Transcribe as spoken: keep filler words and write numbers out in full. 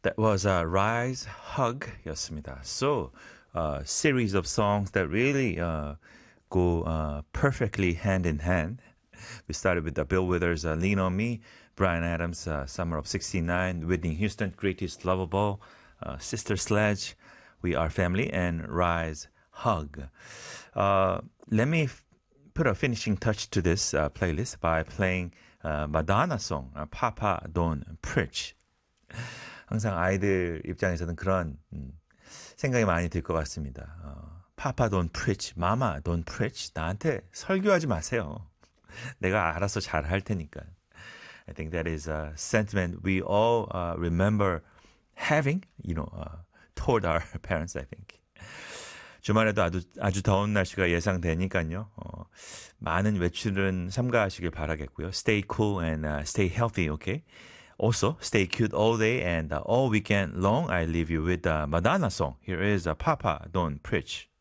That was a Rise Hug 였습니다. So, a series of songs that really uh, go uh, perfectly hand in hand. We started with the Bill Withers, uh, Lean on Me, Brian Adams, uh, Summer of sixty-nine, Whitney Houston, Greatest Lovable, uh, Sister Sledge, We Are Family, and Rise Hug. Uh, let me f- put a finishing touch to this uh, playlist by playing uh, Madonna song, uh, Papa Don't Preach. 항상 아이들 입장에서는 그런 음, 생각이 많이 들 것 같습니다. 어, Papa don't preach, Mama don't preach. 나한테 설교하지 마세요. 내가 알아서 잘 할 테니까. I think that is a sentiment we all uh, remember having, you know, uh, toward our parents, I think. 주말에도 아주, 아주 더운 날씨가 예상되니까요. 어, 많은 외출은 삼가하시길 바라겠고요. Stay cool and uh, stay healthy, okay? Also, stay cute all day and uh, all weekend long. I leave you with the Madonna song. Here is uh, Papa Don't Preach.